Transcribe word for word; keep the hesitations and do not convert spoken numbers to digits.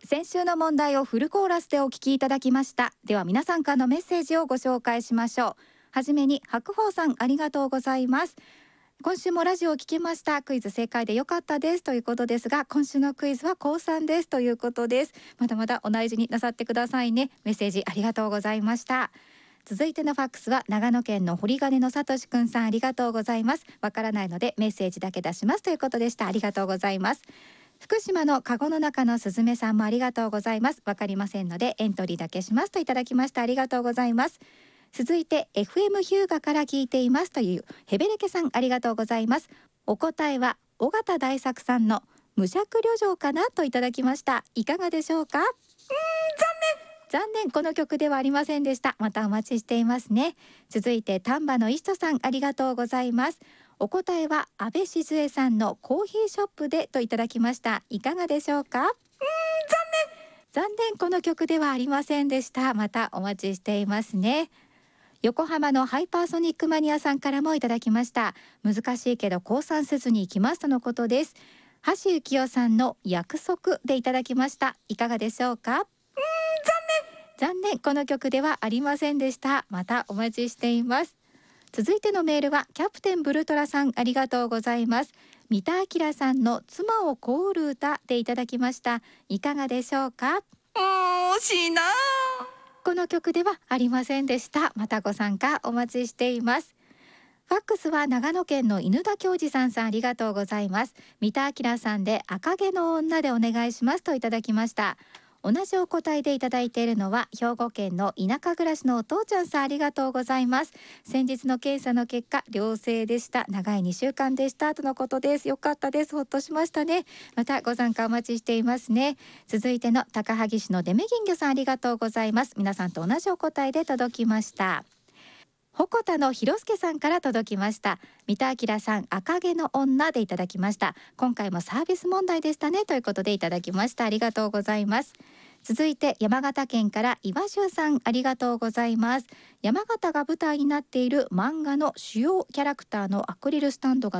先週の問題をフルコーラスでお聞きいただきました。では皆さんからのメッセージをご紹介しましょう。はじめに白鵬さん、ありがとうございます。今週もラジオを聞きました。クイズ正解で良かったですということですが、今週のクイズは高さんですということです。まだまだお大事になさってくださいね。メッセージありがとうございました。続いてのファックスは長野県の堀金のさとしくんさん、ありがとうございます。わからないのでメッセージだけ出しますということでした。ありがとうございます。福島のカゴの中のすずめさんもありがとうございます。わかりませんのでエントリーだけしますといただきました。ありがとうございます。続いて エフエム ヒューガから聞いていますというヘベレケさん、ありがとうございます。お答えは尾形大作さんの無尺旅情かなといただきました。いかがでしょうか。うーん、残念残念、この曲ではありませんでした。またお待ちしていますね。続いて丹波の石戸さん、ありがとうございます。お答えは安倍静江さんのコーヒーショップでといただきました。いかがでしょうか。うーん、残念残念、この曲ではありませんでした。またお待ちしていますね。横浜のハイパーソニックマニアさんからもいただきました。難しいけど降参せずに行きますとのことです。橋幸夫さんの約束でいただきました。いかがでしょうか。うーん、残念残念、この曲ではありませんでした。またお待ちしています。続いてのメールはキャプテンブルトラさん、ありがとうございます。三田明さんの妻をコール歌でいただきました。いかがでしょうか。 惜しいな。 この曲ではありませんでした。またご参加お待ちしています。ファックスは長野県の犬田恭二さんさん、ありがとうございます。三田明さんで赤毛の女でお願いしますといただきました。同じお答えでいただいているのは兵庫県の田舎暮らしのお父ちゃんさん、ありがとうございます。先日の検査の結果良性でした。長いにしゅうかんでしたとのことです。よかったです。ほっとしましたね。またご参加お待ちしていますね。続いての高萩市のデメギンギョさん、ありがとうございます。皆さんと同じお答えで届きました。鉾田の広助さんから届きました。三田明さん、赤毛の女でいただきました。今回もサービス問題でしたねということでいただきました。ありがとうございます。続いて山形県から岩修さん、ありがとうございます。山形が舞台になっている漫画の主要キャラクターのアクリルスタンドが